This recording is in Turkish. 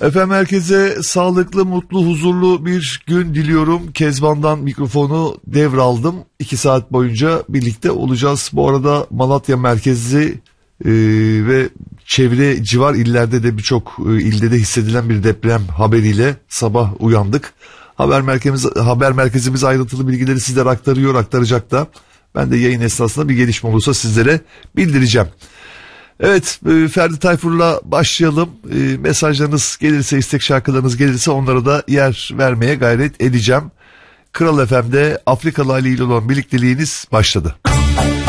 Efendim herkese sağlıklı, mutlu, huzurlu bir gün diliyorum. Kezban'dan mikrofonu devraldım. 2 saat boyunca birlikte olacağız. Bu arada Malatya merkezli ve çevre civar illerde de birçok ilde de hissedilen bir deprem haberiyle sabah uyandık. Haber merkezimiz ayrıntılı bilgileri sizlere aktaracak da. Ben de yayın esnasında bir gelişme olursa sizlere bildireceğim. Evet, Ferdi Tayfur'la başlayalım. Mesajlarınız gelirse, istek şarkılarınız gelirse onlara da yer vermeye gayret edeceğim. Kral FM'de Afrikalı Ali ile olan birlikteliğiniz başladı.